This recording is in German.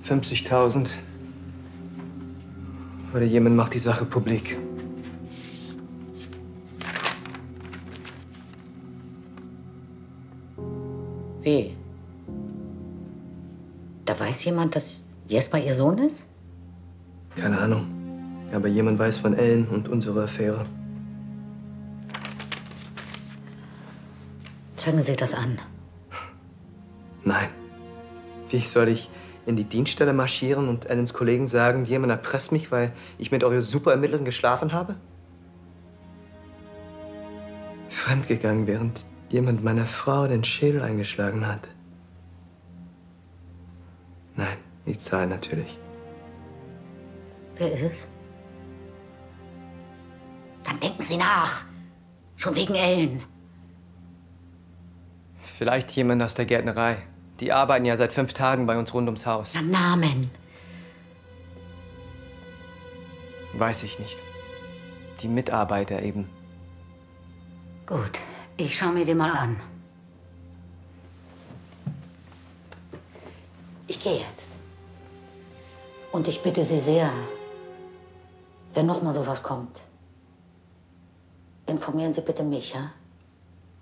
50.000. Oder jemand macht die Sache publik. Wie? Da weiß jemand, dass Jesper ihr Sohn ist? Keine Ahnung. Aber jemand weiß von Ellen und unserer Affäre. Zeugen Sie das an. Nein. Wie soll ich in die Dienststelle marschieren und Ellens Kollegen sagen, jemand erpresst mich, weil ich mit eurer Superermittlerin geschlafen habe? Fremdgegangen, während jemand meiner Frau den Schädel eingeschlagen hat. Nein, ich zahle natürlich. Wer ist es? Dann denken Sie nach. Schon wegen Ellen. Vielleicht jemand aus der Gärtnerei. Die arbeiten ja seit 5 Tagen bei uns rund ums Haus. Na, Namen. Weiß ich nicht. Die Mitarbeiter eben. Gut, ich schaue mir den mal an. Ich gehe jetzt. Und ich bitte Sie sehr, wenn noch mal sowas kommt, informieren Sie bitte mich, ja?